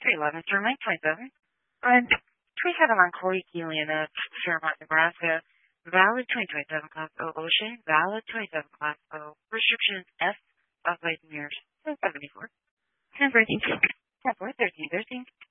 311 through May 27th. And 27 on Corey Gillian of Fairmont, Nebraska. Valid 2027 Class O Ocean. Valid 27 Class O. Restrictions F of light mirrors. 74. 10 13. 10 4 13 13.